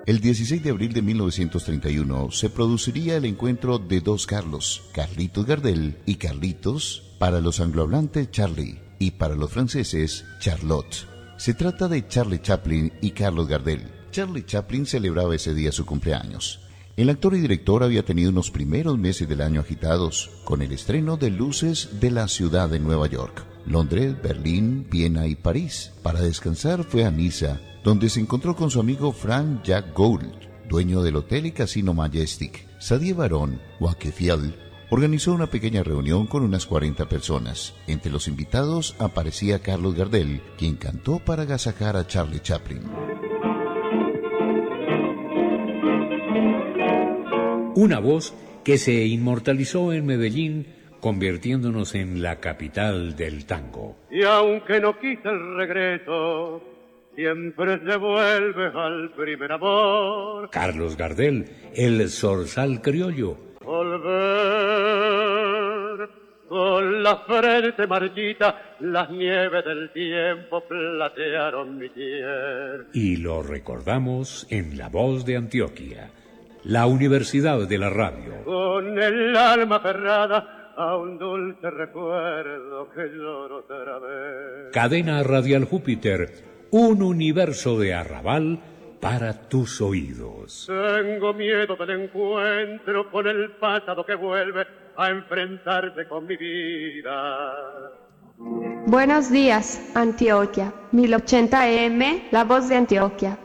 El 16 de abril de 1931 se produciría el encuentro de dos Carlos, Carlitos Gardel y Carlitos, para los anglohablantes Charlie y para los franceses Charlotte. Se trata de Charlie Chaplin y Carlos Gardel. Charlie Chaplin celebraba ese día su cumpleaños. El actor y director había tenido unos primeros meses del año agitados, con el estreno de Luces de la ciudad de Nueva York, Londres, Berlín, Viena y París. Para descansar fue a Niza, donde se encontró con su amigo Frank Jack Gould, dueño del hotel y casino Majestic. Sadie Baron Wakefield organizó una pequeña reunión con unas 40 personas. Entre los invitados aparecía Carlos Gardel, quien cantó para agasajar a Charlie Chaplin. Una voz que se inmortalizó en Medellín, convirtiéndonos en la capital del tango. Y aunque no quise el regreso, siempre se vuelve al primer amor. Carlos Gardel, el zorzal criollo. Volver con la frente marchita, las nieves del tiempo platearon mi piel. Y lo recordamos en La Voz de Antioquia, la Universidad de la Radio. Con el alma aferrada a un dulce recuerdo que lloro otra vez. Cadena Radial Júpiter, un universo de arrabal para tus oídos. Tengo miedo del encuentro con el pasado que vuelve a enfrentarse con mi vida. Buenos días, Antioquia. 1080 AM, La Voz de Antioquia.